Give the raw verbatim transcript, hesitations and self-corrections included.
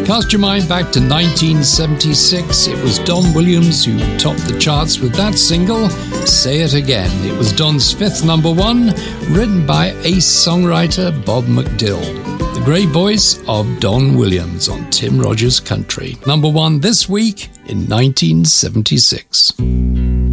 Cast your mind back to nineteen seventy-six. It was Don Williams who topped the charts with that single, Say It Again. It was Don's fifth number one, written by ace songwriter Bob McDill. The great voice of Don Williams on Tim Rogers Country. Number one this week in nineteen seventy-six.